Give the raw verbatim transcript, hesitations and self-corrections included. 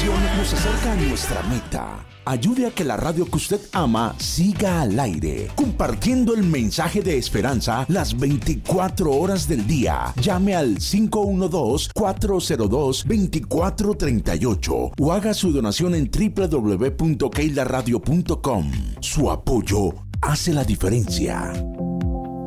nos acerca a nuestra meta. Ayude a que la radio que usted ama siga al aire, compartiendo el mensaje de esperanza las veinticuatro horas del día. Llame al cinco uno dos, cuatro cero dos, dos cuatro tres ocho o haga su donación en doble u doble u doble u punto keila radio punto com. Su apoyo hace la diferencia.